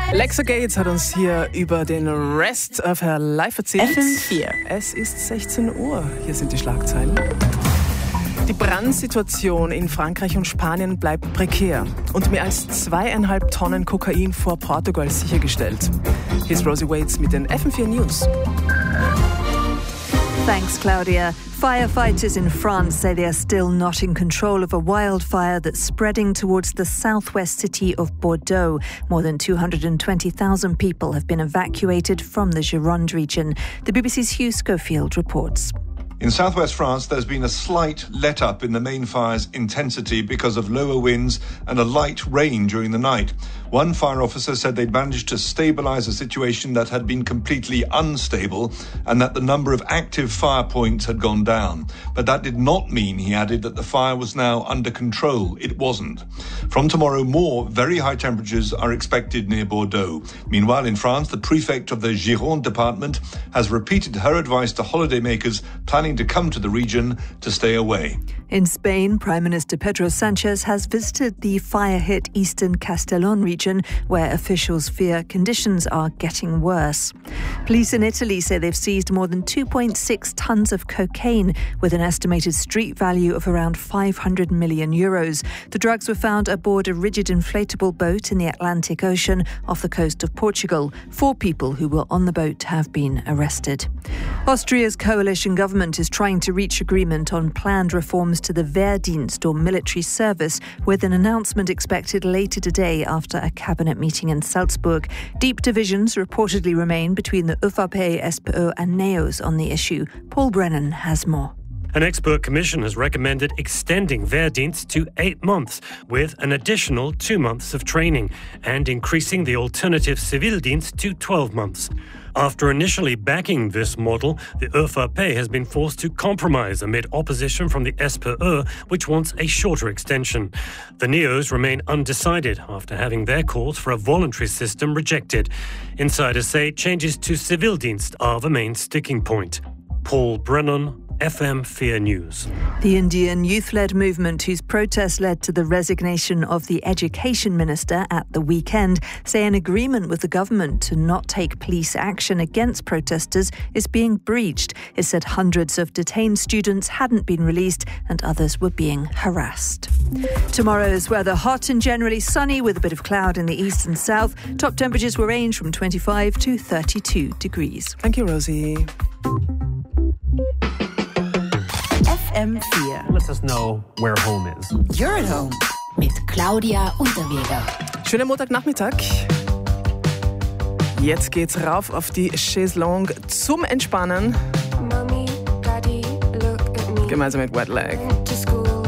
Lexa Gates hat uns hier über den Rest of Her Life erzählt. FM4. Es ist 16 Uhr. Hier sind die Schlagzeilen. Die Brandsituation in Frankreich und Spanien bleibt prekär und mehr als 2,5 Tonnen Kokain vor Portugal sichergestellt. Hier ist Rosie Waits mit den FM4 News. Thanks, Claudia. Firefighters in France say they are still not in control of a wildfire that's spreading towards the southwest city of Bordeaux. More than 220,000 people have been evacuated from the Gironde region. The BBC's Hugh Schofield reports. In southwest France, there's been a slight let-up in the main fire's intensity because of lower winds and a light rain during the night. One fire officer said they'd managed to stabilise a situation that had been completely unstable and that the number of active fire points had gone down. But that did not mean, he added, that the fire was now under control. It wasn't. From tomorrow, more very high temperatures are expected near Bordeaux. Meanwhile, in France, the prefect of the Gironde department has repeated her advice to holidaymakers planning to come to the region to stay away. In Spain, Prime Minister Pedro Sánchez has visited the fire-hit eastern Castellón region, where officials fear conditions are getting worse. Police in Italy say they've seized more than 2.6 tons of cocaine, with an estimated street value of around 500 million euros. The drugs were found aboard a rigid inflatable boat in the Atlantic Ocean off the coast of Portugal. 4 people who were on the boat have been arrested. Austria's coalition government is trying to reach agreement on planned reforms to the Wehrdienst or military service, with an announcement expected later today after a cabinet meeting in Salzburg. Deep divisions reportedly remain between the ÖVP, SPÖ and NEOS on the issue. Paul Brennan has more. An expert commission has recommended extending Wehrdienst to 8 months with an additional 2 months of training and increasing the alternative Zivildienst to 12 months. After initially backing this model, the ÖVP has been forced to compromise amid opposition from the SPÖ, which wants a shorter extension. The NEOS remain undecided after having their calls for a voluntary system rejected. Insiders say changes to Zivildienst are the main sticking point. Paul Brennan, FM4 News. The Indian youth-led movement, whose protest led to the resignation of the education minister at the weekend, say an agreement with the government to not take police action against protesters is being breached. It said hundreds of detained students hadn't been released and others were being harassed. Tomorrow's weather: hot and generally sunny with a bit of cloud in the east and south. Top temperatures will range from 25 to 32 degrees. Thank you, Rosie. FM4. Let us know where home is. You're at home mit Claudia Unterweger. Schönen Montagnachmittag. Jetzt geht's rauf auf die Chaiselongue zum Entspannen. Mommy, Daddy, look at me. Gemeinsam mit Wet Leg.